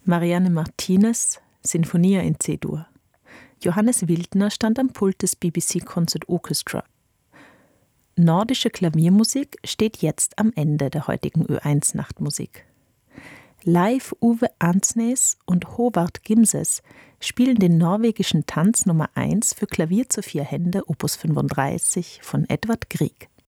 Marianne Martinez, Sinfonia in C-Dur. Johannes Wildner stand am Pult des BBC Concert Orchestra. Nordische Klaviermusik steht jetzt am Ende der heutigen Ö1 Nachtmusik. Leif Uwe Ansnes und Håvard Gimses spielen den norwegischen Tanz Nummer 1 für Klavier zu 4 Hände Opus 35 von Edvard Grieg.